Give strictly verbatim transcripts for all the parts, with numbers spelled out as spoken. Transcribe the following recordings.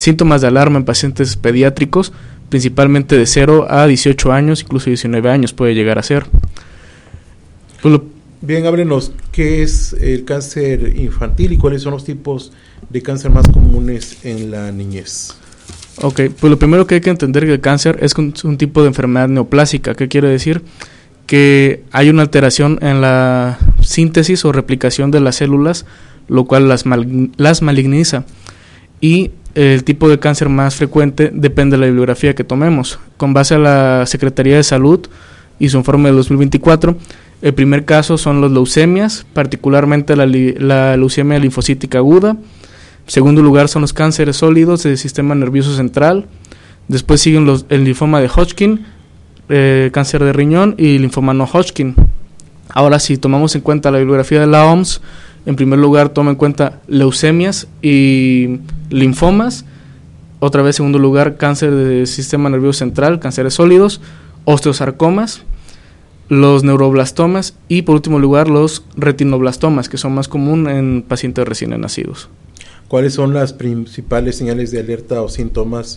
Síntomas de alarma en pacientes pediátricos, principalmente de cero a dieciocho años, incluso diecinueve años puede llegar a ser. Pues lo, Bien, háblenos, ¿qué es el cáncer infantil y cuáles son los tipos de cáncer más comunes en la niñez? Ok, pues lo primero que hay que entender que el cáncer es un, un tipo de enfermedad neoplásica. ¿Qué quiere decir? Que hay una alteración en la síntesis o replicación de las células, lo cual las, mal, las maligniza. Y el tipo de cáncer más frecuente depende de la bibliografía que tomemos. Con base a la Secretaría de Salud y su informe de dos mil veinticuatro, el primer caso son las leucemias, particularmente la, la leucemia linfocítica aguda. Segundo lugar son los cánceres sólidos del sistema nervioso central. Después siguen los, el linfoma de Hodgkin, eh, cáncer de riñón y linfoma no Hodgkin. Ahora, si tomamos en cuenta la bibliografía de la O M S, en primer lugar toma en cuenta leucemias y linfomas. Otra vez, en segundo lugar, cáncer del sistema nervioso central, cánceres sólidos, osteosarcomas, los neuroblastomas y por último lugar los retinoblastomas, que son más comunes en pacientes recién nacidos. ¿Cuáles son las principales señales de alerta o síntomas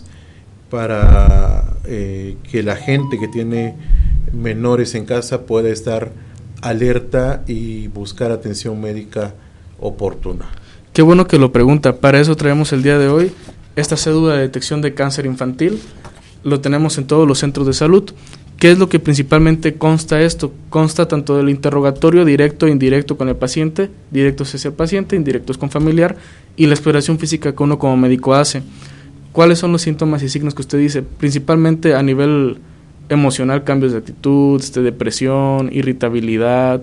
para eh, que la gente que tiene menores en casa pueda estar alerta y buscar atención médica oportuna? Qué bueno que lo pregunta. Para eso traemos el día de hoy esta cédula de detección de cáncer infantil. Lo tenemos en todos los centros de salud. ¿Qué es lo que principalmente consta esto? Consta tanto del interrogatorio directo e indirecto con el paciente, directos hacia el paciente, indirectos con familiar, y la exploración física que uno como médico hace. ¿Cuáles son los síntomas y signos que usted dice? Principalmente a nivel emocional, cambios de actitud, este, depresión, irritabilidad,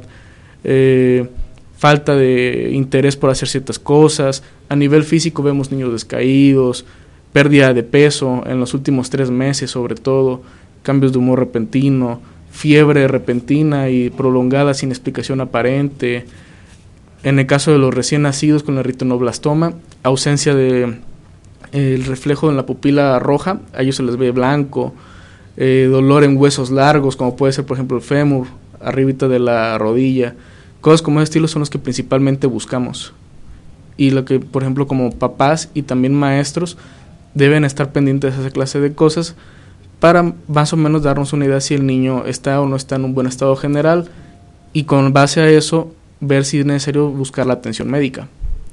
eh, falta de interés por hacer ciertas cosas. A nivel físico vemos niños descaídos, pérdida de peso en los últimos tres meses sobre todo, cambios de humor repentino, fiebre repentina y prolongada sin explicación aparente. En el caso de los recién nacidos con el retinoblastoma, ausencia de eh, el reflejo en la pupila roja, a ellos se les ve blanco, eh, dolor en huesos largos, como puede ser por ejemplo el fémur, arribita de la rodilla. Cosas como ese estilo son los que principalmente buscamos. Y lo que, por ejemplo, como papás y también maestros deben estar pendientes de esa clase de cosas para más o menos darnos una idea si el niño está o no está en un buen estado general y con base a eso ver si es necesario buscar la atención médica.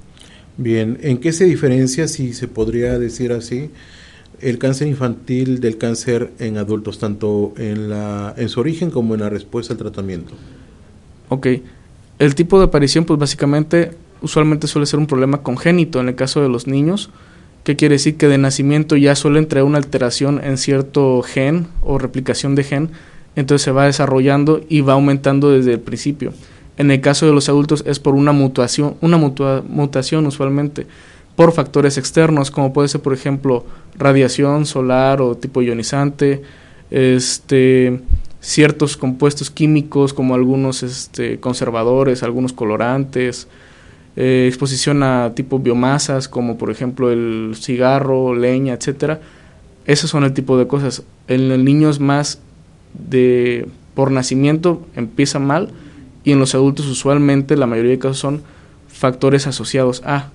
Bien, ¿en qué se diferencia, si se podría decir así, el cáncer infantil del cáncer en adultos, tanto en, la, en su origen como en la respuesta al tratamiento? Ok, el tipo de aparición pues básicamente usualmente suele ser un problema congénito en el caso de los niños. ¿Qué quiere decir? Que de nacimiento ya suelen traer una alteración en cierto gen o replicación de gen, entonces se va desarrollando y va aumentando desde el principio. En el caso de los adultos es por una mutación, una mutua, mutación usualmente, por factores externos, como puede ser por ejemplo radiación solar o tipo ionizante, este, ciertos compuestos químicos como algunos este, conservadores, algunos colorantes, Eh, exposición a tipo biomasas como por ejemplo el cigarro, leña, etcétera. Esos son el tipo de cosas. En el niño es más de por nacimiento empieza mal y en los adultos usualmente la mayoría de casos son factores asociados a.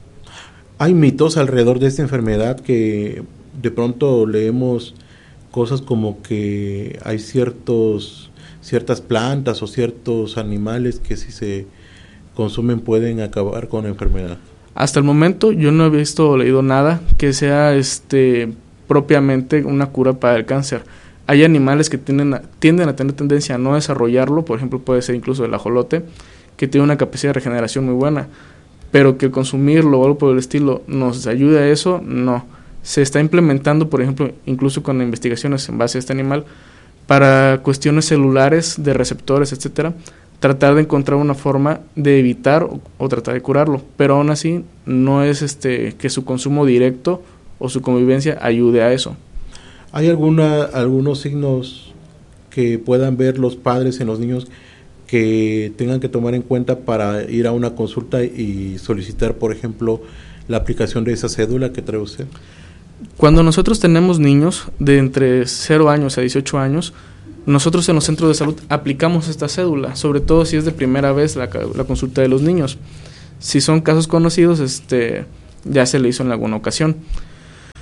Hay mitos alrededor de esta enfermedad que de pronto leemos cosas como que hay ciertos ciertas plantas o ciertos animales que si se consumen pueden acabar con la enfermedad. Hasta el momento yo no he visto o leído nada que sea este propiamente una cura para el cáncer. Hay animales que tienden a, tienden a tener tendencia a no desarrollarlo, por ejemplo puede ser incluso el ajolote, que tiene una capacidad de regeneración muy buena, pero que el consumirlo o algo por el estilo nos ayude a eso, no. Se está implementando, por ejemplo, incluso con investigaciones en base a este animal, para cuestiones celulares, de receptores, etcétera, tratar de encontrar una forma de evitar o, o tratar de curarlo, pero aún así no es este que su consumo directo o su convivencia ayude a eso. ¿Hay alguna algunos signos que puedan ver los padres en los niños que tengan que tomar en cuenta para ir a una consulta y solicitar, por ejemplo, la aplicación de esa cédula que trae usted? Cuando nosotros tenemos niños de entre cero años a dieciocho años, nosotros en los centros de salud aplicamos esta cédula, sobre todo si es de primera vez la, la consulta de los niños. Si son casos conocidos, este, ya se le hizo en alguna ocasión.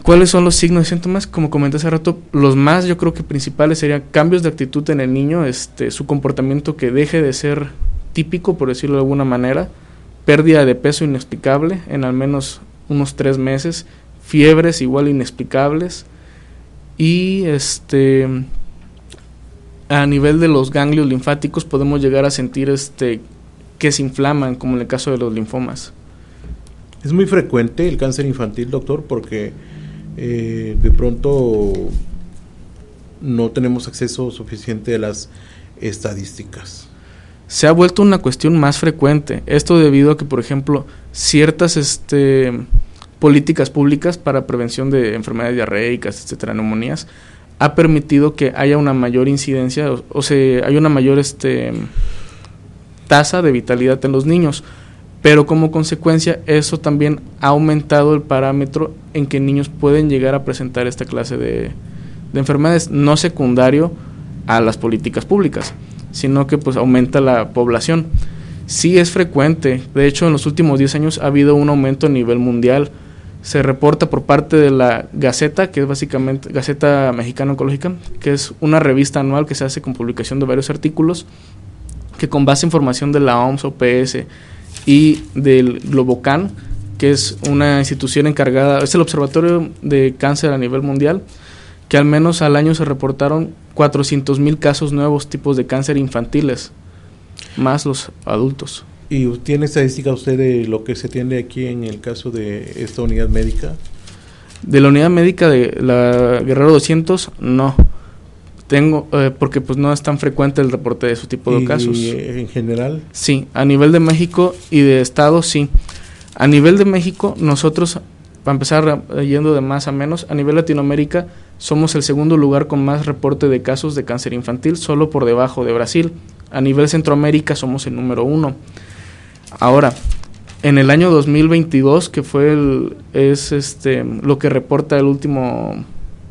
¿Cuáles son los signos y síntomas? Como comenté hace rato, los más yo creo que principales serían cambios de actitud en el niño, este, su comportamiento que deje de ser típico, por decirlo de alguna manera, pérdida de peso inexplicable en al menos unos tres meses, fiebres igual inexplicables, y este a nivel de los ganglios linfáticos podemos llegar a sentir este que se inflaman, como en el caso de los linfomas. Es muy frecuente el cáncer infantil, doctor, porque eh, de pronto no tenemos acceso suficiente a las estadísticas. Se ha vuelto una cuestión más frecuente, esto debido a que, por ejemplo, ciertas este, políticas públicas para prevención de enfermedades diarreicas, etcétera, neumonías, ha permitido que haya una mayor incidencia, o, o sea, hay una mayor este, tasa de vitalidad en los niños, pero como consecuencia eso también ha aumentado el parámetro en que niños pueden llegar a presentar esta clase de, de enfermedades, no secundario a las políticas públicas, sino que pues aumenta la población. Sí es frecuente, de hecho en los últimos diez años ha habido un aumento a nivel mundial. Se reporta por parte de la Gaceta, que es básicamente Gaceta Mexicana Oncológica, que es una revista anual que se hace con publicación de varios artículos, que con base en información de la O M S, O P S y del Globocan, que es una institución encargada, es el Observatorio de Cáncer a nivel mundial, que al menos al año se reportaron cuatrocientos mil casos nuevos tipos de cáncer infantiles, más los adultos. ¿Y tiene estadística usted de lo que se tiene aquí en el caso de esta unidad médica? De la unidad médica de la Guerrero doscientos, no. Tengo, eh, porque pues no es tan frecuente el reporte de ese tipo de ¿Y casos. en general? Sí, a nivel de México y de Estado, sí. A nivel de México, nosotros, para empezar yendo de más a menos, a nivel Latinoamérica, somos el segundo lugar con más reporte de casos de cáncer infantil, solo por debajo de Brasil. A nivel Centroamérica somos el número uno. Ahora, en el año dos mil veintidós, que fue el, es este lo que reporta el último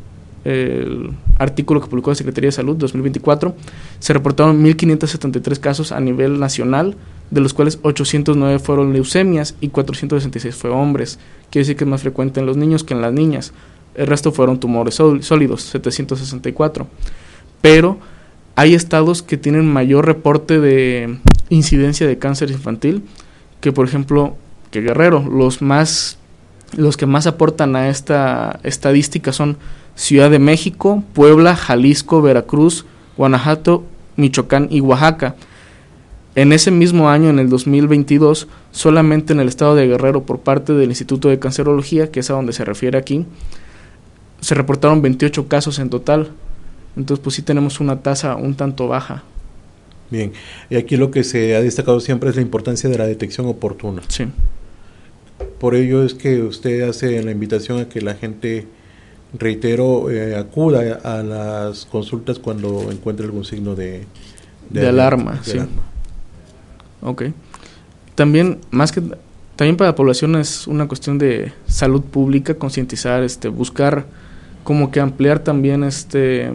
el artículo que publicó la Secretaría de Salud, dos mil veinticuatro, se reportaron mil quinientos setenta y tres casos a nivel nacional, de los cuales ochocientos nueve fueron leucemias y cuatrocientos sesenta y seis fue hombres. Quiere decir que es más frecuente en los niños que en las niñas. El resto fueron tumores sólidos, setecientos sesenta y cuatro. Pero hay estados que tienen mayor reporte de incidencia de cáncer infantil que, por ejemplo, que Guerrero. Los más, los que más aportan a esta estadística son Ciudad de México, Puebla, Jalisco, Veracruz, Guanajuato, Michoacán y Oaxaca. En ese mismo año, en el dos mil veintidós, solamente en el estado de Guerrero, por parte del Instituto de Cancerología, que es a donde se refiere aquí, se reportaron veintiocho casos en total. Entonces, pues sí tenemos una tasa un tanto baja. Bien, y aquí lo que se ha destacado siempre es la importancia de la detección oportuna. Sí. Por ello es que usted hace la invitación a que la gente, reitero, eh, acuda a las consultas cuando encuentre algún signo de, de, de alarma. De sí. alarma. Ok. También, más que también para la población es una cuestión de salud pública, concientizar, este, buscar como que ampliar también este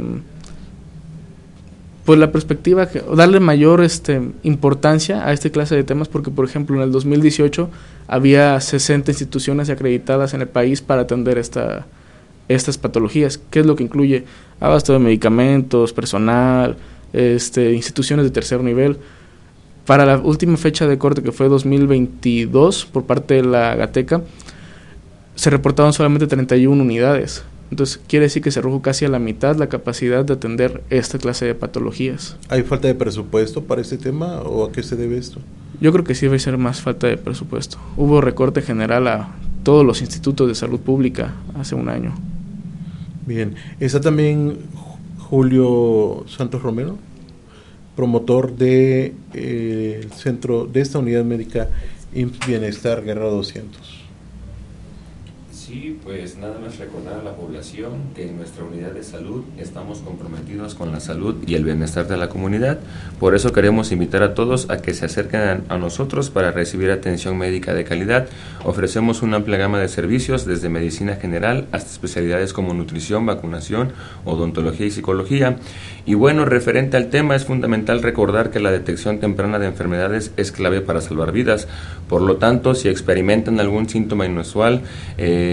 pues la perspectiva, que, darle mayor este importancia a esta clase de temas, porque por ejemplo en el dos mil dieciocho había sesenta instituciones acreditadas en el país para atender esta estas patologías, que es lo que incluye abasto de medicamentos, personal, este instituciones de tercer nivel. Para la última fecha de corte, que fue dos mil veintidós, por parte de la Gateca, se reportaron solamente treinta y una unidades. Entonces, quiere decir que se redujo casi a la mitad la capacidad de atender esta clase de patologías. ¿Hay falta de presupuesto para este tema o a qué se debe esto? Yo creo que sí debe ser más falta de presupuesto. Hubo recorte general a todos los institutos de salud pública hace un año. Bien. ¿Está también Julio Santos Romero, promotor de eh, el centro de esta unidad médica I M S S Bienestar Guerrero doscientos? Sí, pues nada más recordar a la población que en nuestra unidad de salud estamos comprometidos con la salud y el bienestar de la comunidad. Por eso queremos invitar a todos a que se acerquen a, a nosotros para recibir atención médica de calidad. Ofrecemos una amplia gama de servicios, desde medicina general hasta especialidades como nutrición, vacunación, odontología y psicología. Y bueno, referente al tema, es fundamental recordar que la detección temprana de enfermedades es clave para salvar vidas. Por lo tanto, si experimentan algún síntoma inusual, eh,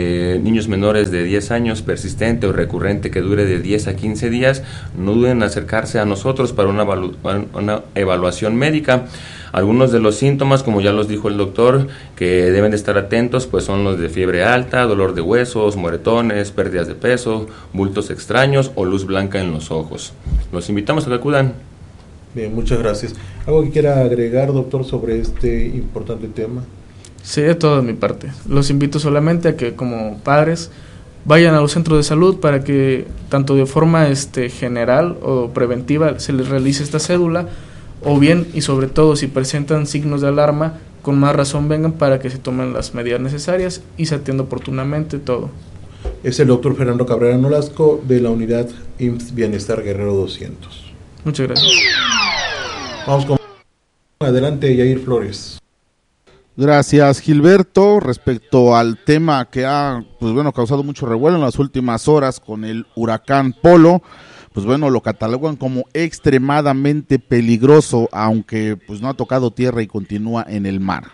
eh, niños menores de diez años, persistente o recurrente que dure de diez a quince días, no duden en acercarse a nosotros para una, evalu- una evaluación médica. Algunos de los síntomas, como ya los dijo el doctor, que deben de estar atentos, pues son los de fiebre alta, dolor de huesos, moretones, pérdidas de peso, bultos extraños o luz blanca en los ojos. Los invitamos a que acudan. Bien, muchas gracias. ¿Algo que quiera agregar, doctor, sobre este importante tema? Sí, de toda mi parte. Los invito solamente a que como padres vayan a los centros de salud para que tanto de forma este, general o preventiva se les realice esta cédula, o bien y sobre todo si presentan signos de alarma, con más razón vengan para que se tomen las medidas necesarias y se atienda oportunamente todo. Es el doctor Fernando Cabrera Nolasco de la unidad I M S S Bienestar Guerrero doscientos. Muchas gracias. Vamos con adelante, Yair Flores. Gracias, Gilberto. Respecto al tema que ha, pues bueno, causado mucho revuelo en las últimas horas con el huracán Polo, pues bueno, lo catalogan como extremadamente peligroso, aunque pues no ha tocado tierra y continúa en el mar.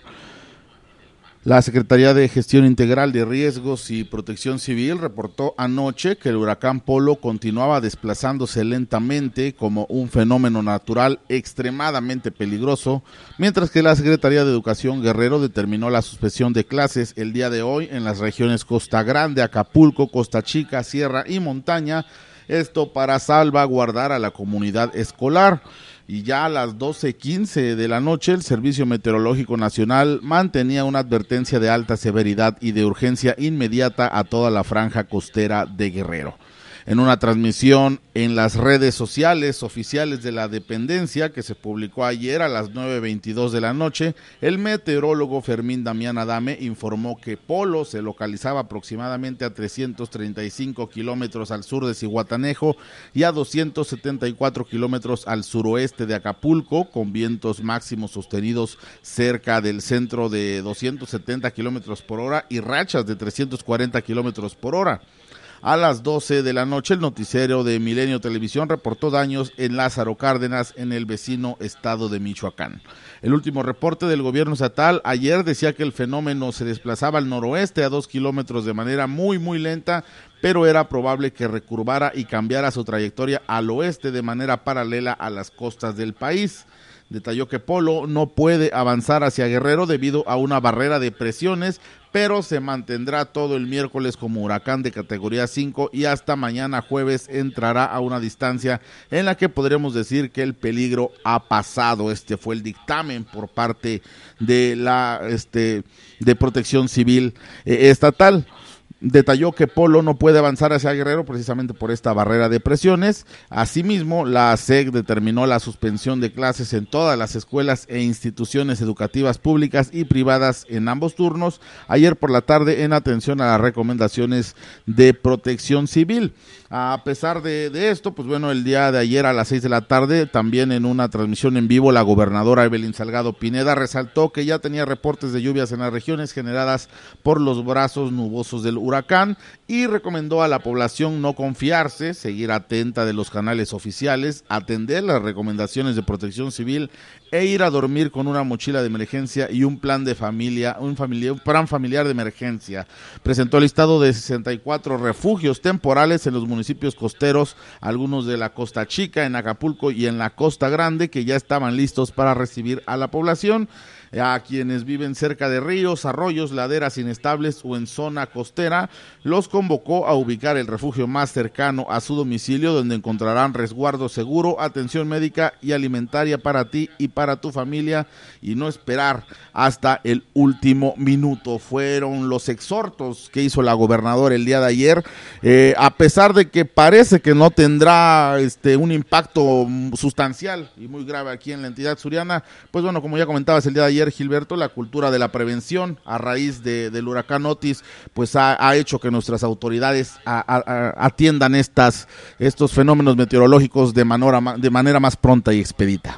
La Secretaría de Gestión Integral de Riesgos y Protección Civil reportó anoche que el huracán Polo continuaba desplazándose lentamente como un fenómeno natural extremadamente peligroso, mientras que la Secretaría de Educación Guerrero determinó la suspensión de clases el día de hoy en las regiones Costa Grande, Acapulco, Costa Chica, Sierra y Montaña, esto para salvaguardar a la comunidad escolar. Y ya a las doce quince de la noche el Servicio Meteorológico Nacional mantenía una advertencia de alta severidad y de urgencia inmediata a toda la franja costera de Guerrero. En una transmisión en las redes sociales oficiales de la dependencia que se publicó ayer a las nueve veintidós de la noche, el meteorólogo Fermín Damián Adame informó que Polo se localizaba aproximadamente a trescientos treinta y cinco kilómetros al sur de Zihuatanejo y a doscientos setenta y cuatro kilómetros al suroeste de Acapulco, con vientos máximos sostenidos cerca del centro de doscientos setenta kilómetros por hora y rachas de trescientos cuarenta kilómetros por hora. A las doce de la noche, el noticiero de Milenio Televisión reportó daños en Lázaro Cárdenas, en el vecino estado de Michoacán. El último reporte del gobierno estatal ayer decía que el fenómeno se desplazaba al noroeste a dos kilómetros de manera muy, muy lenta, pero era probable que recurvara y cambiara su trayectoria al oeste de manera paralela a las costas del país. Detalló que Polo no puede avanzar hacia Guerrero debido a una barrera de presiones, pero se mantendrá todo el miércoles como huracán de categoría cinco y hasta mañana jueves entrará a una distancia en la que podremos decir que el peligro ha pasado. Este fue el dictamen por parte de la este de Protección Civil eh, estatal. Detalló que Polo no puede avanzar hacia Guerrero precisamente por esta barrera de presiones. Asimismo, la S E C determinó la suspensión de clases en todas las escuelas e instituciones educativas públicas y privadas en ambos turnos, ayer por la tarde en atención a las recomendaciones de Protección Civil. A pesar de, de esto, pues bueno, el día de ayer a las seis de la tarde, también en una transmisión en vivo, la gobernadora Evelyn Salgado Pineda resaltó que ya tenía reportes de lluvias en las regiones generadas por los brazos nubosos del huracán y recomendó a la población no confiarse, seguir atenta de los canales oficiales, atender las recomendaciones de Protección Civil e ir a dormir con una mochila de emergencia y un plan de familia, un, familia, un plan familiar de emergencia. Presentó el listado de sesenta y cuatro refugios temporales en los municipios costeros, algunos de la Costa Chica, en Acapulco y en la Costa Grande, que ya estaban listos para recibir a la población. A quienes viven cerca de ríos, arroyos, laderas inestables o en zona costera, los convocó a ubicar el refugio más cercano a su domicilio, donde encontrarán resguardo seguro, atención médica y alimentaria para ti y para tu familia, y no esperar hasta el último minuto. Fueron los exhortos que hizo la gobernadora el día de ayer, eh, a pesar de que parece que no tendrá este un impacto sustancial y muy grave aquí en la entidad suriana. Pues bueno, como ya comentabas el día de ayer, Gilberto, la cultura de la prevención a raíz de, del huracán Otis pues ha, ha hecho que nuestras autoridades a, a, a, atiendan estas estos fenómenos meteorológicos de manera, de manera más pronta y expedita.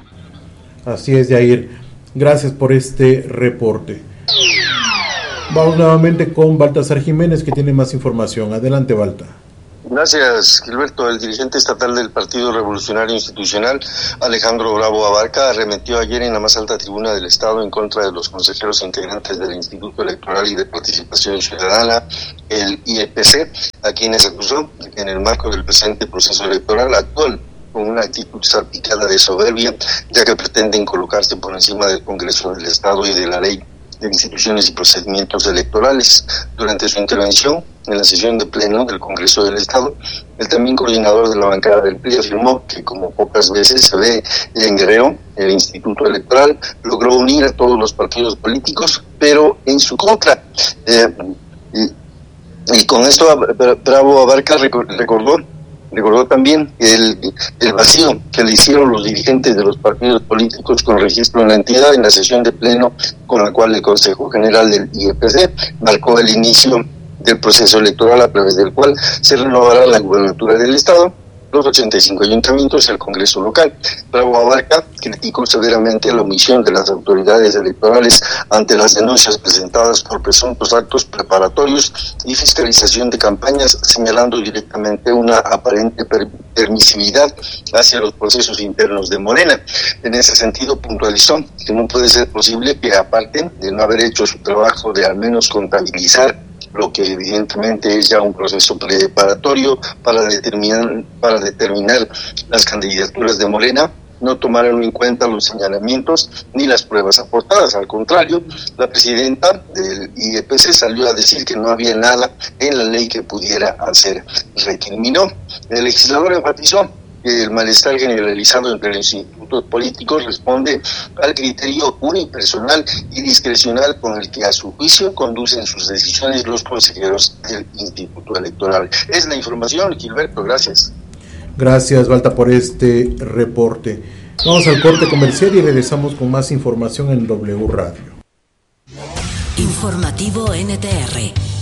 Así es, Yair. Gracias por este reporte. Vamos nuevamente con Baltasar Jiménez, que tiene más información. Adelante, Balta. Gracias, Gilberto. El dirigente estatal del Partido Revolucionario Institucional, Alejandro Bravo Abarca, arremetió ayer en la más alta tribuna del Estado en contra de los consejeros integrantes del Instituto Electoral y de Participación Ciudadana, el I E P C, a quienes acusó de que en el marco del presente proceso electoral actual, con una actitud salpicada de soberbia, ya que pretenden colocarse por encima del Congreso del Estado y de la ley de instituciones y procedimientos electorales. Durante su intervención en la sesión de pleno del Congreso del Estado, el también coordinador de la bancada del P R I afirmó que, como pocas veces se ve en Guerrero, el Instituto Electoral logró unir a todos los partidos políticos, pero en su contra. Eh, y, y con esto Bravo Abarca recordó Recordó también el, el vacío que le hicieron los dirigentes de los partidos políticos con registro en la entidad en la sesión de pleno con la cual el Consejo General del I E P C marcó el inicio del proceso electoral a través del cual se renovará la gubernatura del Estado, los ochenta y cinco ayuntamientos y el Congreso local. Bravo Abarca criticó severamente la omisión de las autoridades electorales ante las denuncias presentadas por presuntos actos preparatorios y fiscalización de campañas, señalando directamente una aparente per- permisividad hacia los procesos internos de Morena. En ese sentido, puntualizó que no puede ser posible que, aparte de no haber hecho su trabajo de al menos contabilizar lo que evidentemente es ya un proceso preparatorio para determinar, para determinar las candidaturas de Morena, no tomaron en cuenta los señalamientos ni las pruebas aportadas. Al contrario, la presidenta del I E P C salió a decir que no había nada en la ley que pudiera hacer. Recriminó. El legislador enfatizó que el malestar generalizado entre los institutos políticos responde al criterio unipersonal y discrecional con el que a su juicio conducen sus decisiones los consejeros del Instituto Electoral. Es la información, Gilberto, gracias. Gracias, Balta, por este reporte. Vamos al corte comercial y regresamos con más información en W Radio. Informativo N T R.